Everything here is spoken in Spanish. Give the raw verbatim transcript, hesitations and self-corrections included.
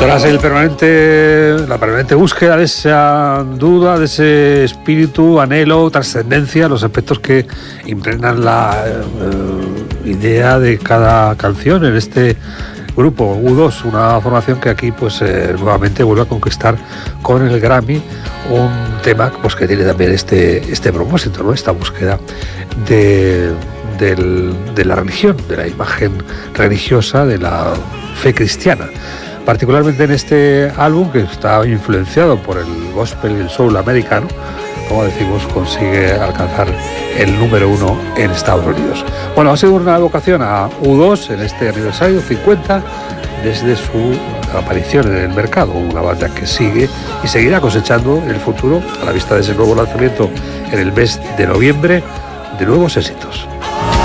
Tras el permanente, la permanente búsqueda de esa duda, de ese espíritu, anhelo, trascendencia, los aspectos que impregnan la eh, idea de cada canción en este grupo U dos, una formación que aquí pues eh, nuevamente vuelve a conquistar con el Grammy un tema pues que tiene también este, este propósito, ¿no? Esta búsqueda de, del, de la religión, de la imagen religiosa, de la fe cristiana. Particularmente en este álbum, que está influenciado por el gospel y el soul americano, como decimos, consigue alcanzar el número uno en Estados Unidos. Bueno, ha sido una evocación a U dos en este aniversario cincuenta desde su aparición en el mercado, una banda que sigue y seguirá cosechando en el futuro, a la vista de ese nuevo lanzamiento en el mes de noviembre, de nuevos éxitos.